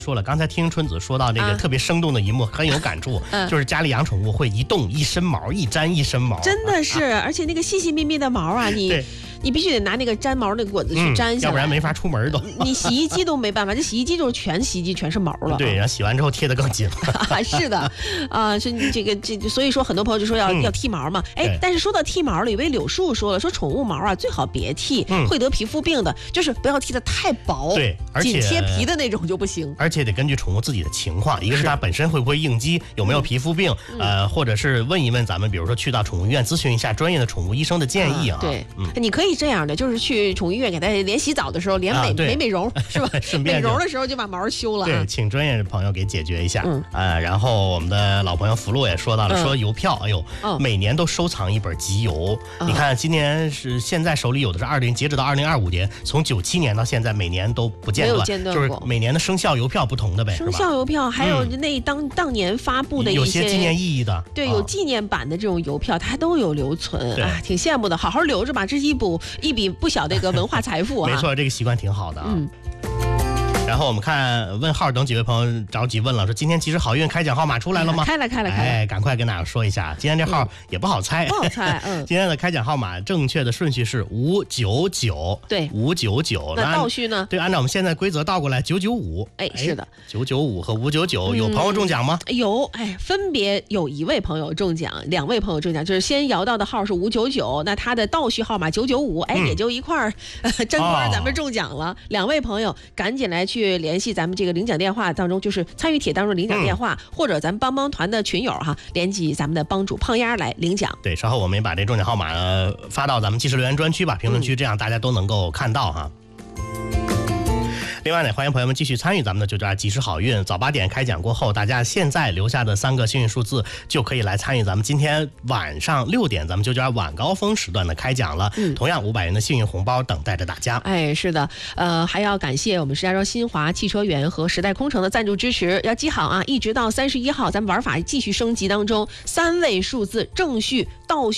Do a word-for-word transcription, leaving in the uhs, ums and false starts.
说了，刚才听春子说到这个特别生动的一幕，很有感触， 嗯、 就是家里养宠物会一动一身毛，一沾一身毛， 真的是，啊、而且那个细细密密的毛啊，你你必须得拿那个粘毛那个管子去粘下来、 嗯，要不然没法出门都。 你洗衣机都没办法，这洗衣机就是全洗衣机全是毛了。 对，然后洗完之后贴得更紧了。 是的，啊、呃，是这个这，所以说很多朋友就说要、嗯、要剃毛嘛，哎，但是说到剃毛了，有位柳树说了，说宠物毛啊最好别剃，嗯、会得皮肤病的，就是不要剃得太薄， 对，而且紧贴皮的那种就不行， 而且得根据宠物自己的情况，一个是它本身会不会应激，有没有皮肤病，嗯、呃，或者是问一问咱们，比如说去到宠物医院咨询一下专业的宠物医生的建议啊。 啊对， 嗯， 你可以这样的，就是去宠物医院给它连洗澡的时候，连美、啊、美美容是吧？ 顺便美容的时候就把毛修了、啊， 对，请专业朋友给解决一下。 嗯， 呃，然后我们的老朋友福禄也说到了，嗯、说邮票，哎呦，哦、每年都收藏一本集邮。哦、你看，今年是现在手里有的是二零，截止到二零二五年，从九七年到现在，每年都不间断， 间断就是每年的生肖邮票不同的呗， 生肖邮票还有那当、嗯、当年发布的一些有些纪念意义的， 对，有纪念版的这种邮票，它都有留存， 对、 啊，挺羡慕的，好好留着吧，这是一补一笔不小的一个文化财富啊。 没错，这个习惯挺好的啊。 嗯。 然后我们看问号等几位朋友着急问了，说今天及时好运开奖号码出来了吗？ 开了，开了，开了。 哎，赶快跟大家说一下，今天这号也不好猜， 嗯、不好猜。嗯， 今天的开奖号码正确的顺序是五九九， 对， 五九九。 那倒序呢？ 对，按照我们现在规则倒过来九九五。 哎，是的， 九九五和五九九，有朋友中奖吗？ 嗯、有，哎，分别有一位朋友中奖，两位朋友中奖，就是先摇到的号是五九九，那他的倒序号码九九五，哎，嗯、也就一块儿沾光，咱们中奖了。哦、两位朋友赶紧来去联系咱们这个领奖电话当中，就是参与帖当中领奖电话，嗯、或者咱们帮帮团的群友哈，联系咱们的帮主胖丫来领奖。 对，稍后我们也把这中奖号码呢发到咱们即时留言专区吧，评论区，这样大家都能够看到哈。另外呢，欢迎朋友们继续参与咱们的就叫及时好运。早八点开奖过后，大家现在留下的三个幸运数字就可以来参与咱们今天晚上六点咱们就叫晚高峰时段的开奖了。嗯，同样五百元的幸运红包等待着大家。 哎，是的，呃，还要感谢我们石家庄新华汽车园和时代空城的赞助支持。要记好啊，一直到三十一号，咱们玩法继续升级当中，三位数字正序倒序。